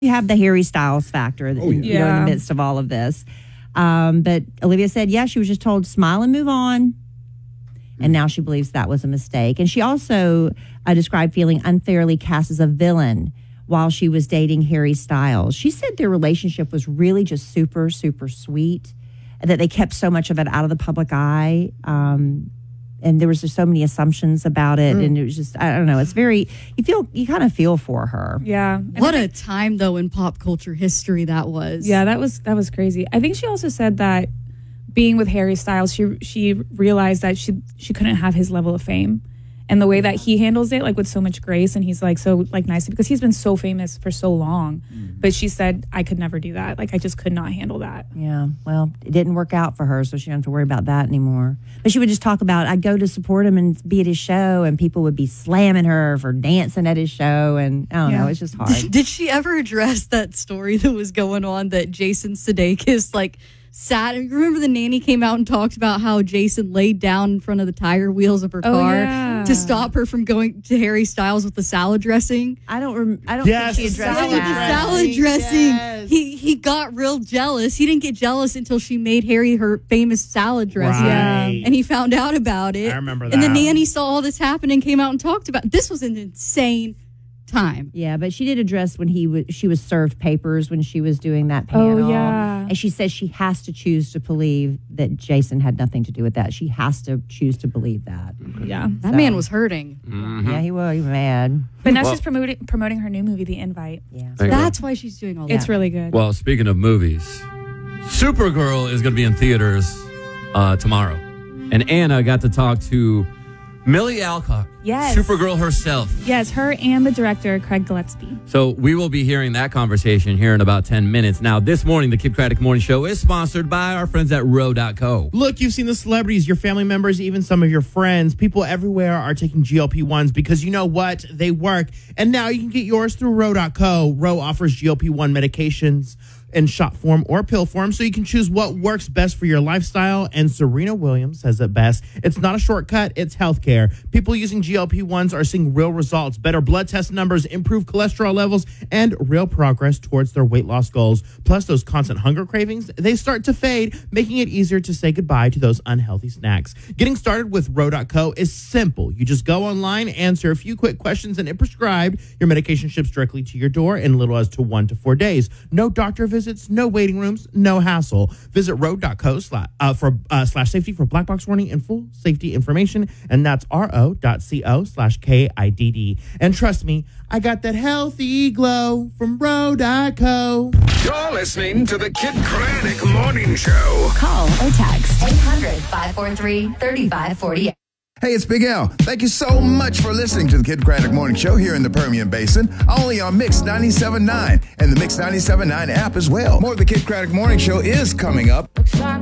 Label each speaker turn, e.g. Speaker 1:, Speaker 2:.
Speaker 1: You have the Harry Styles factor in the midst of all of this. But Olivia said, she was just told, smile and move on. And now she believes that was a mistake. And she also described feeling unfairly cast as a villain while she was dating Harry Styles. She said their relationship was really just super, super sweet, that they kept so much of it out of the public eye. And there was just so many assumptions about it. And it was just, I don't know, it's very, you kind of feel for her.
Speaker 2: Yeah.
Speaker 3: What a time, though, in pop culture history that was.
Speaker 2: Yeah, that was crazy. I think she also said that being with Harry Styles, she realized that she couldn't have his level of fame. And the way that he handles it, like with so much grace, and he's like so like nice, because he's been so famous for so long. But she said, I could never do that. Like, I just could not handle that.
Speaker 1: Yeah, well, it didn't work out for her, so she don't have to worry about that anymore. But she would just talk about, I'd go to support him and be at his show, and people would be slamming her for dancing at his show, and I don't know, it's just hard.
Speaker 3: Did she ever address that story that was going on that Jason Sudeikis, like, sat? Remember the nanny came out and talked about how Jason laid down in front of the tire wheels of her car to stop her from going to Harry Styles with the salad dressing.
Speaker 1: I don't think she addressed that.
Speaker 3: Salad dressing. Yes. He got real jealous. He didn't get jealous until she made Harry her famous salad dressing.
Speaker 4: Right.
Speaker 3: And he found out about it.
Speaker 4: I remember that.
Speaker 3: And the nanny saw all this happen and came out and talked about it. This was an insane time.
Speaker 1: Yeah, but she did address when she was served papers when she was doing that panel.
Speaker 2: Oh, yeah.
Speaker 1: And she says she has to choose to believe that Jason had nothing to do with that. She has to choose to believe that.
Speaker 2: Yeah.
Speaker 3: That man was hurting.
Speaker 1: Yeah, he was mad.
Speaker 2: But now she's promoting her new movie, The Invite.
Speaker 1: Yeah.
Speaker 3: That's why she's doing all that.
Speaker 2: It's really good.
Speaker 5: Well, speaking of movies, Supergirl is going to be in theaters tomorrow. And Anna got to talk to Millie Alcock,
Speaker 2: Yes.
Speaker 5: Supergirl herself.
Speaker 2: Yes, her and the director, Craig Gillespie.
Speaker 5: So we will be hearing that conversation here in about 10 minutes. Now, this morning, the Kid Craddock Morning Show is sponsored by our friends at Row.co.
Speaker 4: Look, you've seen the celebrities, your family members, even some of your friends. People everywhere are taking GLP-1s because you know what? They work. And now you can get yours through Row.co. Row offers GLP-1 medications in shot form or pill form, so you can choose what works best for your lifestyle. And Serena Williams says it best. It's not a shortcut, it's healthcare. People using GLP-1s are seeing real results, better blood test numbers, improved cholesterol levels, and real progress towards their weight loss goals. Plus, those constant hunger cravings, they start to fade, making it easier to say goodbye to those unhealthy snacks. Getting started with Row.co is simple. You just go online, answer a few quick questions, and if prescribed, your medication ships directly to your door in little as to 1 to 4 days. No doctor visits, no waiting rooms, no hassle. Visit row.co/safety for black box warning and full safety information. And that's ro.co/KIDD. And trust me, I got that healthy glow from row.co.
Speaker 6: You're listening to the Kid Craddock Morning Show.
Speaker 7: Call or text 800-543-3548.
Speaker 8: Hey, it's Big Al. Thank you so much for listening to the Kid Craddock Morning Show here in the Permian Basin, only on Mix 97.9 and the Mix 97.9 app as well. More of the Kid Craddock Morning Show is coming up.